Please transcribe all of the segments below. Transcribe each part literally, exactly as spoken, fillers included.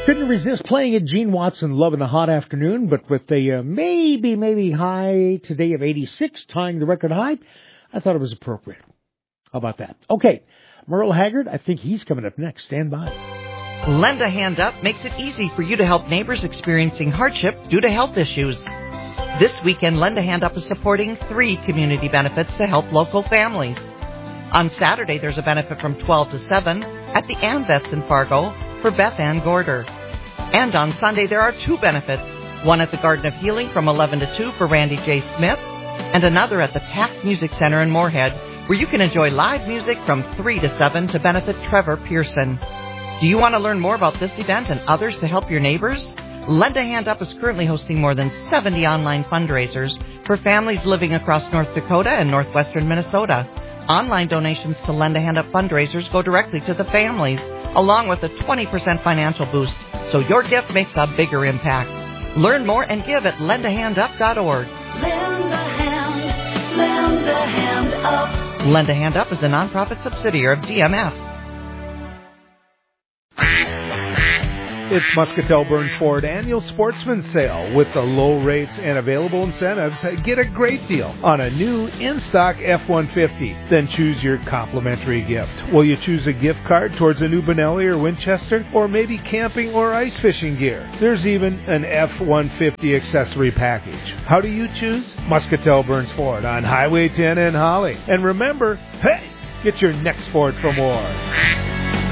Couldn't resist playing it. Gene Watson, Love in the Hot Afternoon, but with a uh, maybe, maybe high today of eighty-six, tying the record high, I thought it was appropriate. How about that? Okay, Merle Haggard, I think he's coming up next. Stand by. Lend a Hand Up makes it easy for you to help neighbors experiencing hardship due to health issues. This weekend, Lend a Hand Up is supporting three community benefits to help local families. On Saturday, there's a benefit from twelve to seven at the Amvets in Fargo for Beth Ann Gorder. And on Sunday, there are two benefits, one at the Garden of Healing from eleven to two for Randy J. Smith, and another at the Taft Music Center in Moorhead, where you can enjoy live music from three to seven to benefit Trevor Pearson. Do you want to learn more about this event and others to help your neighbors? Lend a Hand Up is currently hosting more than seventy online fundraisers for families living across North Dakota and northwestern Minnesota. Online donations to Lend a Hand Up fundraisers go directly to the families, along with a twenty percent financial boost, so your gift makes a bigger impact. Learn more and give at lend a hand up dot org. Lend a hand, lend a hand up. Lend a Hand Up is a nonprofit subsidiary of D M F. It's Muscatel Burns Ford Annual Sportsman Sale. With the low rates and available incentives, get a great deal on a new in-stock F one fifty. Then choose your complimentary gift. Will you choose a gift card towards a new Benelli or Winchester, or maybe camping or ice fishing gear? There's even an F one fifty accessory package. How do you choose? Muscatel Burns Ford on Highway ten in Holly. And remember, hey, get your next Ford from War.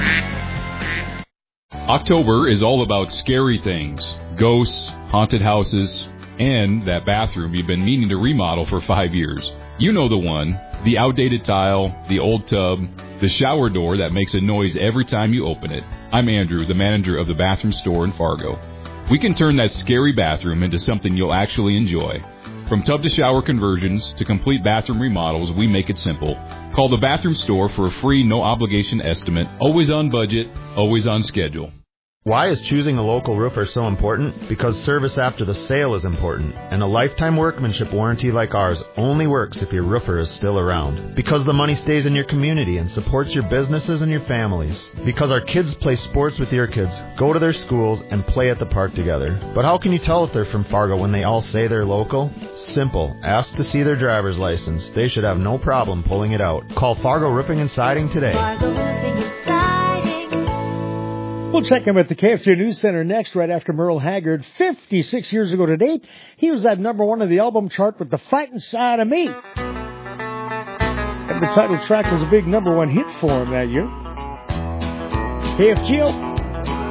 October is all about scary things, ghosts, haunted houses, and that bathroom you've been meaning to remodel for five years. You know the one, the outdated tile, the old tub, the shower door that makes a noise every time you open it. I'm Andrew, the manager of the bathroom store in Fargo. We can turn that scary bathroom into something you'll actually enjoy. From tub to shower conversions to complete bathroom remodels, we make it simple. Call the bathroom store for a free, no-obligation estimate, always on budget, always on schedule. Why is choosing a local roofer so important? Because service after the sale is important, and a lifetime workmanship warranty like ours only works if your roofer is still around. Because the money stays in your community and supports your businesses and your families. Because our kids play sports with your kids, go to their schools, and play at the park together. But how can you tell if they're from Fargo when they all say they're local? Simple. Ask to see their driver's license. They should have no problem pulling it out. Call Fargo Roofing and Siding today. Fargo Roofing and Siding. We'll check him at the K F C News Center next, right after Merle Haggard. fifty-six years ago to date, he was at number one on the album chart with The Fightin' Side of Me. And the title track was a big number one hit for him that year. K F G O.